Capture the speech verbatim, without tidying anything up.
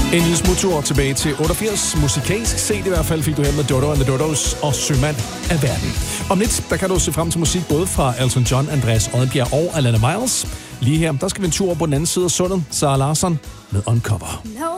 En lille smuttur tilbage til otteogfirs. Musikalsk set i hvert fald fik du her med Dodo and the Dodos og Sømand af verden. Om lidt, der kan du se frem til musik både fra Elton John, Andreas Odbjerg og Alana Miles. Lige her, der skal vi en tur på den anden side af sundet. Sarah Larsson med Uncover. No.